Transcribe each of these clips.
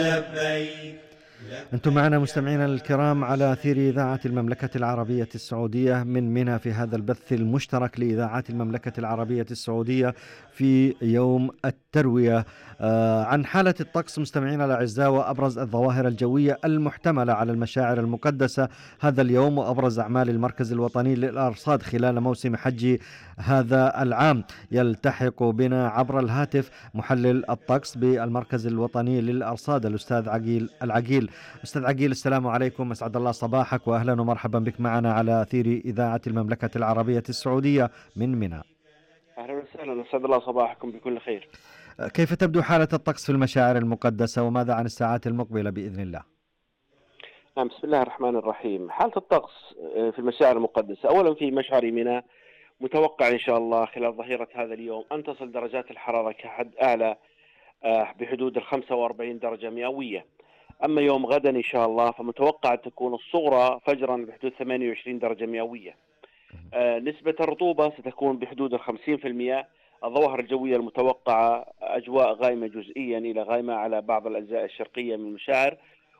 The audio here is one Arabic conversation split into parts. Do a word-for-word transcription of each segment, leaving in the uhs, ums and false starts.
لبيك أنتم معنا مستمعينا الكرام على أثير إذاعة المملكة العربية السعودية من منى في هذا البث المشترك لإذاعات المملكة العربية السعودية في يوم التروية. آه عن حالة الطقس مستمعينا الأعزاء وأبرز الظواهر الجوية المحتملة على المشاعر المقدسة هذا اليوم وأبرز أعمال المركز الوطني للأرصاد خلال موسم حج هذا العام. يلتحق بنا عبر الهاتف محلل الطقس بالمركز الوطني للأرصاد الأستاذ عقيل العقيل. أستاذ عقيل، السلام عليكم، أسعد الله صباحك وأهلا ومرحبا بك معنا على أثير إذاعة المملكة العربية السعودية من منى. أهلا وسهلا، أسعد الله صباحكم بكل خير. كيف تبدو حالة الطقس في المشاعر المقدسة وماذا عن الساعات المقبلة بإذن الله؟ نعم، بسم الله الرحمن الرحيم. حالة الطقس في المشاعر المقدسة، أولا في مشعر منى متوقع إن شاء الله خلال ظهيرة هذا اليوم أن تصل درجات الحرارة كحد أعلى بحدود ال خمسة وأربعين درجة مئوية. أما يوم غدا إن شاء الله فمتوقع أن تكون الصغرى فجرا بحدود ثمانية وعشرين درجة مئوية. آه نسبة الرطوبة ستكون بحدود الخمسين في المئة. الظواهر الجوية المتوقعة أجواء غائمة جزئيا إلى غائمة على بعض الأجزاء الشرقية من المشاعر،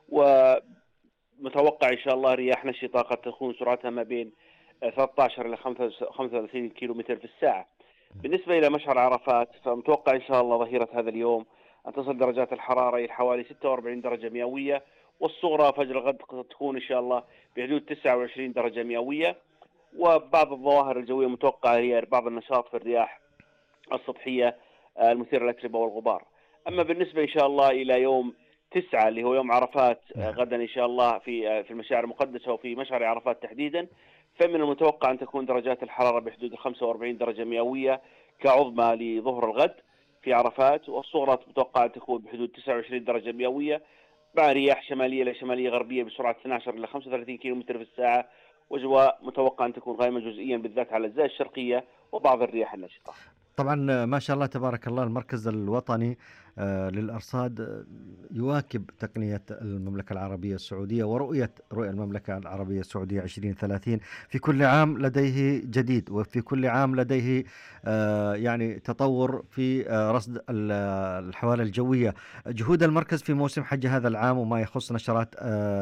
ومتوقع إن شاء الله رياح نشطة قد تكون سرعتها ما بين ثلاثة عشر إلى خمسة وثلاثين كيلو متر في الساعة. بالنسبة إلى مشعر عرفات فمتوقع إن شاء الله ظهيرة هذا اليوم أن تصل درجات الحرارة إلى حوالي ستة وأربعين درجة مئوية، والصغرى فجر الغد قد تكون إن شاء الله بحدود تسعة وعشرين درجة مئوية. وبعض الظواهر الجوية المتوقعة هي بعض النشاط في الرياح السطحية المثيرة للأتربة والغبار. أما بالنسبة إن شاء الله إلى يوم تسعة اللي هو يوم عرفات غدا إن شاء الله في في المشاعر المقدسة وفي مشعر عرفات تحديدا، فمن المتوقع أن تكون درجات الحرارة بحدود خمسة وأربعين درجة مئوية كعظمى لظهر الغد في عرفات، والصغرى متوقع أن تكون بحدود تسعة وعشرين درجة مئوية مع رياح شمالية إلى شمالية غربية بسرعة اثني عشر إلى خمسة وثلاثين كيلو متر في الساعة، وأجواء متوقع أن تكون غائمة جزئيا بالذات على الأجزاء الشرقية وبعض الرياح النشطة. طبعا ما شاء الله تبارك الله المركز الوطني للأرصاد يواكب تقنية المملكة العربية السعودية ورؤية رؤية المملكة العربية السعودية عشرين ثلاثين. في كل عام لديه جديد وفي كل عام لديه يعني تطور في رصد الحوالي الجوية. جهود المركز في موسم حج هذا العام وما يخص نشرات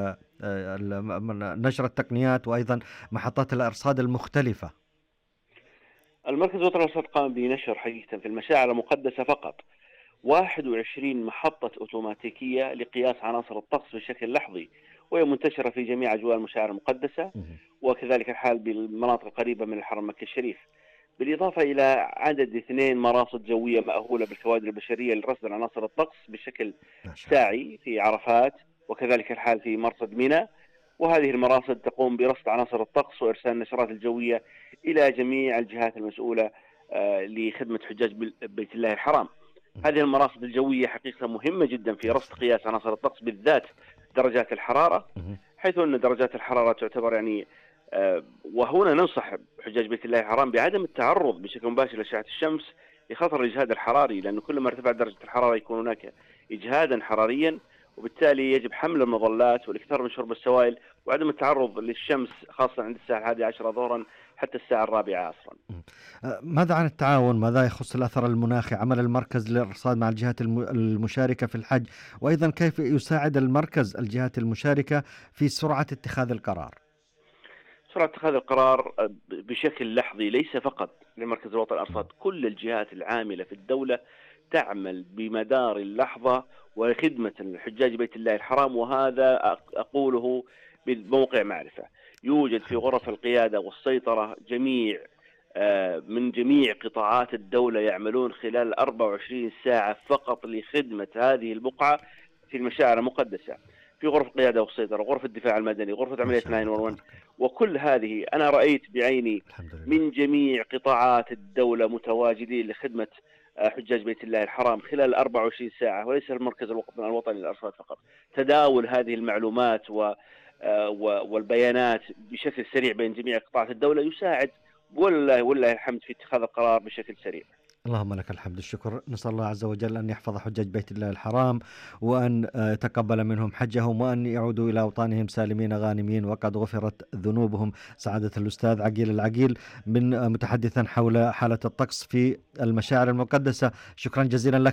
نشر التقنيات وأيضا محطات الأرصاد المختلفة. المركز الوطني للأرصاد قام بنشر حقيقة في المشاعر المقدسة فقط واحد وعشرين محطة أوتوماتيكية لقياس عناصر الطقس بشكل لحظي، وهي منتشرة في جميع أجواء المشاعر المقدسة، وكذلك الحال بالمناطق القريبة من الحرم مكة الشريف، بالإضافة إلى عدد اثنين مراصد جوية مأهولة بالكوادر البشرية لرصد عناصر الطقس بشكل ساعي في عرفات، وكذلك الحال في مرصد منى. وهذه المراصد تقوم برصد عناصر الطقس وإرسال النشرات الجوية إلى جميع الجهات المسؤولة لخدمة حجاج بيت الله الحرام. هذه المراصد الجوية حقيقة مهمة جدا في رصد قياس عناصر الطقس بالذات درجات الحرارة، حيث أن درجات الحرارة تعتبر يعني وهنا ننصح حجاج بيت الله الحرام بعدم التعرض بشكل مباشر لأشعة الشمس لخطر الإجهاد الحراري، لأنه كلما ارتفعت درجة الحرارة يكون هناك إجهادا حراريا، وبالتالي يجب حمل المظلات والاكثار من شرب السوائل وعدم التعرض للشمس خاصة عند الساعة الحادية عشرة ظهرا حتى الساعة الرابعة عصرا. ماذا عن التعاون؟ ماذا يخص الأثر المناخي؟ عمل المركز للإرصاد مع الجهات المشاركة في الحج، وأيضا كيف يساعد المركز الجهات المشاركة في سرعة اتخاذ القرار؟ سرعة اتخاذ القرار بشكل لحظي ليس فقط لمركز الوطني للأرصاد، كل الجهات العاملة في الدولة تعمل بمدار اللحظة وخدمة الحجاج بيت الله الحرام، وهذا أقوله بموقع معرفة. يوجد في غرف القيادة والسيطرة جميع من جميع قطاعات الدولة يعملون خلال أربع وعشرين ساعة فقط لخدمة هذه البقعة في المشاعر المقدسة، في غرف القيادة والسيطرة، غرفة الدفاع المدني، غرفة عمليات تسعة واحد واحد، وكل هذه أنا رأيت بعيني من جميع قطاعات الدولة متواجدين لخدمة حجاج بيت الله الحرام خلال أربع وعشرين ساعة، وليس المركز الوطني للأرصاد فقط. تداول هذه المعلومات والبيانات بشكل سريع بين جميع قطاعات الدولة يساعد والله والله الحمد في اتخاذ القرار بشكل سريع. اللهم لك الحمد الشكر. نسأل الله عز وجل أن يحفظ حجاج بيت الله الحرام وأن يتقبل منهم حجهم وأن يعودوا إلى أوطانهم سالمين غانمين وقد غفرت ذنوبهم. سعادة الأستاذ عقيل العقيل من متحدثا حول حالة الطقس في المشاعر المقدسة، شكرا جزيلا لك.